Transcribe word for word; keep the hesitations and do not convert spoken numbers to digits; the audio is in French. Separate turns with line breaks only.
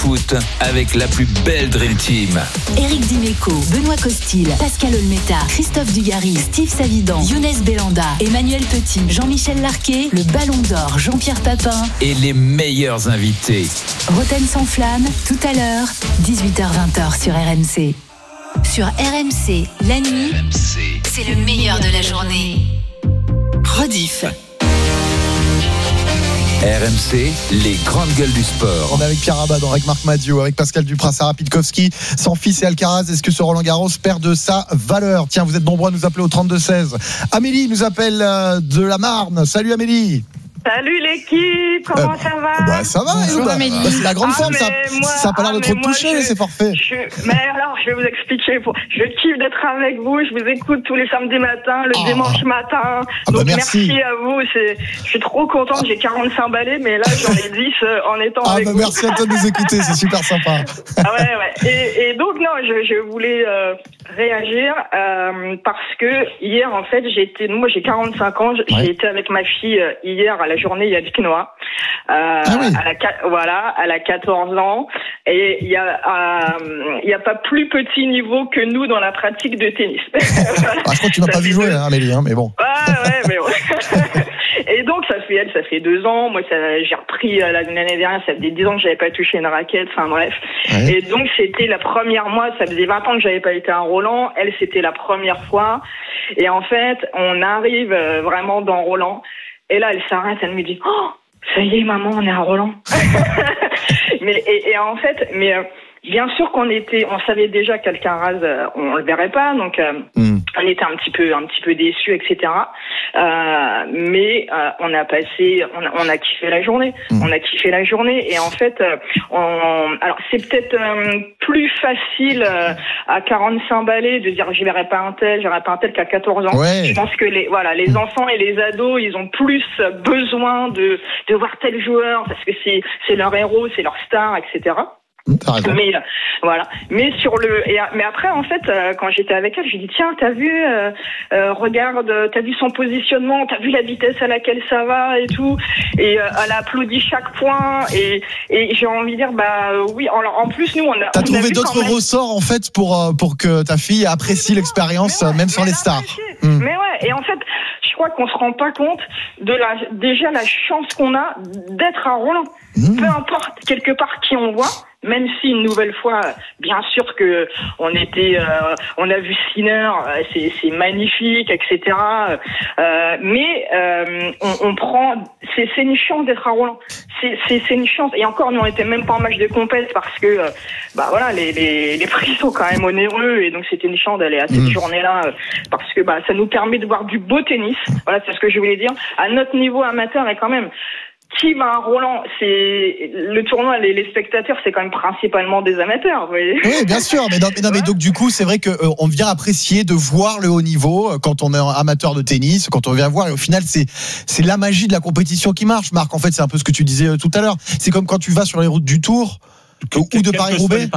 foot avec la plus belle Dream Team.
Éric Dimeco, Benoît Costil, Pascal Olmeta, Christophe Dugarry, Steve Savidan, Younes Belanda, Emmanuel Petit, Jean-Michel Larquet, le Ballon d'Or, Jean-Pierre Papin
et les meilleurs invités.
Roten sans flamme, tout à l'heure, dix-huit heures vingt sur R M C. Sur R M C, la nuit, R M C. C'est le meilleur de la journée. Rediff.
R M C, les grandes gueules du sport.
On est avec Pierre Abad, avec Marc Madiot, avec Pascal Duprat, Sarah Pitkowski, Sanfils et Alcaraz. Est-ce que ce Roland Garros perd de sa valeur? Tiens, vous êtes nombreux à nous appeler au trente-deux seize. Amélie nous appelle de la Marne. Salut Amélie.
Salut l'équipe, comment euh, ça va?
Bah ça va,
bonjour
bah,
Amélie.
Bah, c'est la grande
ah,
forme, ça,
moi,
ça a pas l'air
ah,
de trop te toucher, ces forfaits.
Je, mais alors, je vais vous expliquer. Pour, je kiffe d'être avec vous, je vous écoute tous les samedis matins, le oh. dimanche matin.
Ah,
donc
bah, merci.
merci à vous, c'est, je suis trop contente, j'ai quarante-cinq balais, mais là j'en ai dix euh, en étant
ah,
avec
bah,
vous.
Merci à toi de nous écouter, c'est super sympa.
Ah ouais, ouais. Et, et donc, non, je, je voulais euh, réagir euh, parce que hier, en fait, j'ai été, moi j'ai quarante-cinq ans, j'ai ouais. été avec ma fille euh, hier à la journée Yannick Noah. Euh, ah oui. à la, voilà, elle a quatorze ans et il y a, euh, il y a pas plus petit niveau que nous dans la pratique de tennis.
Voilà. Ah, je crois que tu m'as pas vu jouer, hein, Amélie, hein, mais bon.
Ouais, ouais, mais ouais. Et donc ça fait elle, ça fait deux ans. Moi, ça, j'ai repris euh, l'année dernière. Ça faisait dix ans que j'avais pas touché une raquette. Enfin bref. Ouais. Et donc c'était la première. Moi, ça faisait vingt ans que j'avais pas été à Roland. Elle, c'était la première fois. Et en fait, on arrive euh, vraiment dans Roland. Et là, elle s'arrête. Elle me dit, oh. Ça y est, maman, on est à Roland. mais et, et en fait, mais euh, bien sûr qu'on était, on savait déjà qu'Alcaraz, euh, on le verrait pas, donc euh, mm. on était un petit peu, un petit peu déçus, et cetera. Euh, mais euh, on a passé, on a, on a kiffé la journée, mm. on a kiffé la journée, et en fait, euh, on, alors c'est peut-être euh, plus facile euh, à quarante-cinq balais de dire je verrai pas un tel, je verrai pas un tel qu'à quatorze ans.
Ouais.
Je pense que les, voilà, les enfants et les ados, ils ont plus besoin de de voir tel joueur parce que c'est c'est leur héros, c'est leur star, et cetera. Mais euh, voilà. Mais sur le, et, mais après en fait, euh, quand j'étais avec elle, j'ai dit tiens, t'as vu, euh, euh, regarde, t'as vu son positionnement, t'as vu la vitesse à laquelle ça va et tout, et euh, elle a applaudi chaque point et et j'ai envie de dire bah oui. Alors en plus nous on a.
T'as
on
trouvé
a
d'autres
même...
ressorts en fait pour pour que ta fille apprécie l'expérience
ouais,
même sans les stars.
Mmh. Mais ouais. Et en fait, je crois qu'on se rend pas compte de la déjà la chance qu'on a d'être à Roland. Mmh. Peu importe quelque part qui on voit. Même si une nouvelle fois, bien sûr que on était, euh, on a vu Sinner, c'est, c'est magnifique, et cetera. Euh, mais euh, on, on prend, c'est, c'est une chance d'être à Roland. C'est, c'est, c'est une chance. Et encore, nous on était même pas en match de compète parce que, euh, bah voilà, les, les, les prix sont quand même onéreux et donc c'était une chance d'aller à cette mmh. journée-là parce que bah ça nous permet de voir du beau tennis. Voilà, c'est ce que je voulais dire. À notre niveau amateur, et quand même. Qui va à Roland, c'est le tournoi, les, les spectateurs, c'est quand même principalement des amateurs, vous voyez.
Oui, bien sûr, mais non, mais, non, mais donc du coup, c'est vrai que euh, on vient apprécier de voir le haut niveau euh, quand on est amateur de tennis, quand on vient voir. Et au final, c'est c'est la magie de la compétition qui marche. Marc, en fait, c'est un peu ce que tu disais euh, tout à l'heure. C'est comme quand tu vas sur les routes du Tour ou de Paris-Roubaix.